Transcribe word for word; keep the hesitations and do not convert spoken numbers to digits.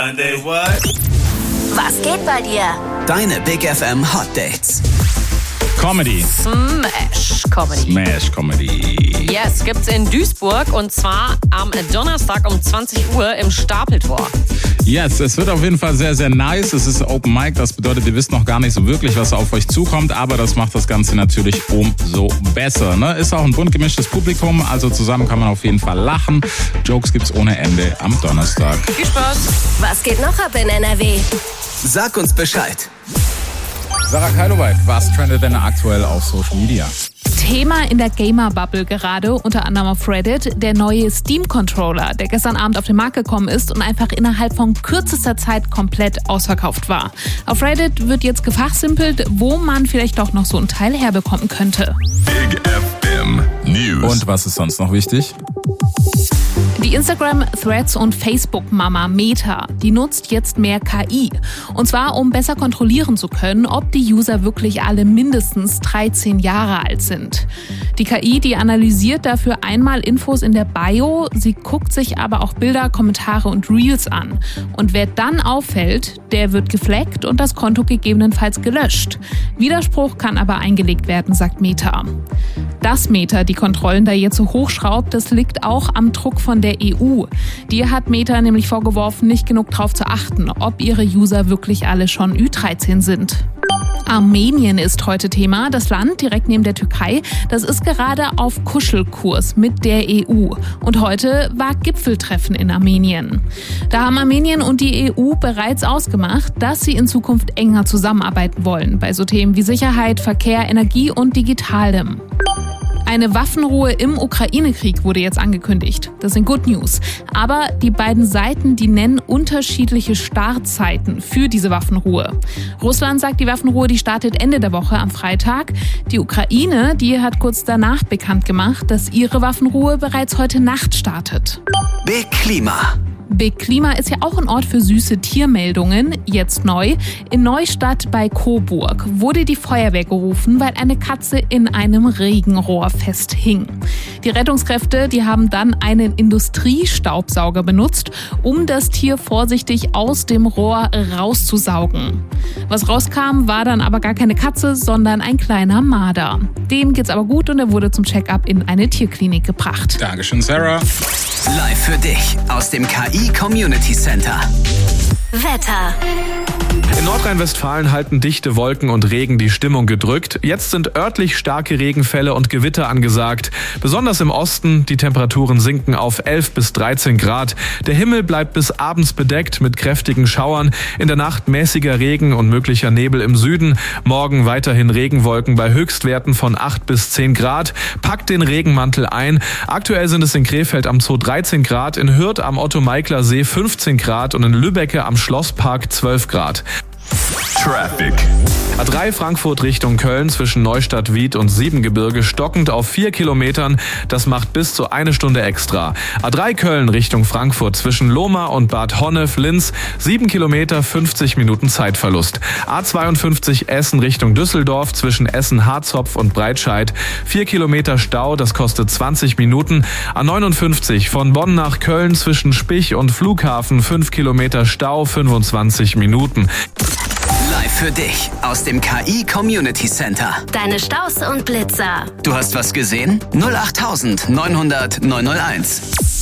Was geht bei dir? Deine Big F M Hot Dates. Comedy. Smash Comedy. Smash Comedy. Yes, gibt's in Duisburg und zwar am Donnerstag um zwanzig Uhr im Stapeltor. Yes, es wird auf jeden Fall sehr, sehr nice. Es ist Open Mic, das bedeutet, ihr wisst noch gar nicht so wirklich, was auf euch zukommt, aber das macht das Ganze natürlich umso besser. Ne? Ist auch ein bunt gemischtes Publikum, also zusammen kann man auf jeden Fall lachen. Jokes gibt's ohne Ende am Donnerstag. Viel Spaß. Was geht noch ab in N R W? Sag uns Bescheid. Sarah Keiloweit, was trendet denn aktuell auf Social Media? Thema in der Gamer-Bubble gerade, unter anderem auf Reddit, der neue Steam-Controller, der gestern Abend auf den Markt gekommen ist und einfach innerhalb von kürzester Zeit komplett ausverkauft war. Auf Reddit wird jetzt gefachsimpelt, wo man vielleicht doch noch so einen Teil herbekommen könnte. Big F M News. Und was ist sonst noch wichtig? Die Instagram, Threads und Facebook-Mama Meta, die nutzt jetzt mehr K I. Und zwar, um besser kontrollieren zu können, ob die User wirklich alle mindestens dreizehn Jahre alt sind. Die K I, die analysiert dafür einmal Infos in der Bio, sie guckt sich aber auch Bilder, Kommentare und Reels an. Und wer dann auffällt, der wird geflaggt und das Konto gegebenenfalls gelöscht. Widerspruch kann aber eingelegt werden, sagt Meta. Dass Meta die Kontrollen da jetzt so hochschraubt, das liegt auch am Druck von der E U. Die hat Meta nämlich vorgeworfen, nicht genug darauf zu achten, ob ihre User wirklich alle schon Ü dreizehn sind. Armenien ist heute Thema. Das Land direkt neben der Türkei, das ist gerade auf Kuschelkurs mit der E U. Und heute war Gipfeltreffen in Armenien. Da haben Armenien und die E U bereits ausgemacht, dass sie in Zukunft enger zusammenarbeiten wollen. Bei so Themen wie Sicherheit, Verkehr, Energie und Digitalem. Eine Waffenruhe im Ukraine-Krieg wurde jetzt angekündigt. Das sind Good News. Aber die beiden Seiten, die nennen unterschiedliche Startzeiten für diese Waffenruhe. Russland sagt, die Waffenruhe, die startet Ende der Woche am Freitag. Die Ukraine, die hat kurz danach bekannt gemacht, dass ihre Waffenruhe bereits heute Nacht startet. Big Klima. Big Klima ist ja auch ein Ort für süße Tiermeldungen, jetzt neu. In Neustadt bei Coburg wurde die Feuerwehr gerufen, weil eine Katze in einem Regenrohr festhing. Die Rettungskräfte, die haben dann einen Industriestaubsauger benutzt, um das Tier vorsichtig aus dem Rohr rauszusaugen. Was rauskam, war dann aber gar keine Katze, sondern ein kleiner Marder. Dem geht's aber gut und er wurde zum Check-up in eine Tierklinik gebracht. Dankeschön, Sarah. Live für dich aus dem K I Community Center. Wetter. In Nordrhein-Westfalen halten dichte Wolken und Regen die Stimmung gedrückt. Jetzt sind örtlich starke Regenfälle und Gewitter angesagt. Besonders im Osten, die Temperaturen sinken auf elf bis dreizehn Grad. Der Himmel bleibt bis abends bedeckt mit kräftigen Schauern. In der Nacht mäßiger Regen und möglicher Nebel im Süden. Morgen weiterhin Regenwolken bei Höchstwerten von acht bis zehn Grad. Packt den Regenmantel ein. Aktuell sind es in Krefeld am Zoo dreizehn Grad, in Hürth am Otto-Meikler-See fünfzehn Grad und in Lübbecke am Schlosspark zwölf Grad. Traffic. A drei Frankfurt Richtung Köln zwischen Neustadt, Wied und Siebengebirge stockend auf vier Kilometern. Das macht bis zu eine Stunde extra. A drei Köln Richtung Frankfurt zwischen Lohmar und Bad Honnef-Linz. sieben Kilometer, fünfzig Minuten Zeitverlust. A zweiundfünfzig Essen Richtung Düsseldorf zwischen Essen-Harzopf und Breitscheid. vier Kilometer Stau, das kostet zwanzig Minuten. A neunundfünfzig von Bonn nach Köln zwischen Spich und Flughafen. fünf Kilometer Stau, fünfundzwanzig Minuten. Live für dich aus dem K I Community Center. Deine Staus und Blitzer. Du hast was gesehen? null acht neunhundert neunhunderteins.